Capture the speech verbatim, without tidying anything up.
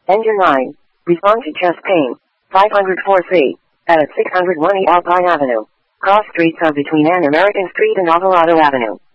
Engine nine. Respond to chest pain. five oh four C. At six oh one E Alpine Avenue. Cross streets are between An American Street and Alvarado Avenue.